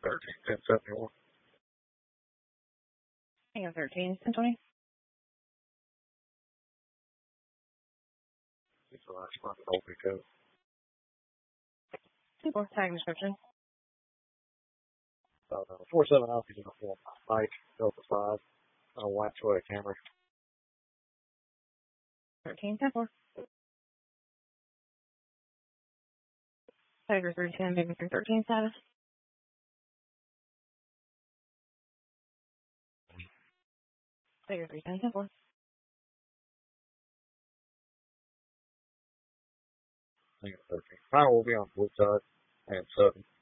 13, 1071. Hang on, 13, 1020. It's the last one, OP code. 2-4, tag description. 47 Alpha uniform, Mike, Delta 5, white Toyota Camry. 13, 10-4. Tiger 310, moving through 13 status. Tiger 310, 10-4. Hang on, 13. Fire will be on blue side and 7.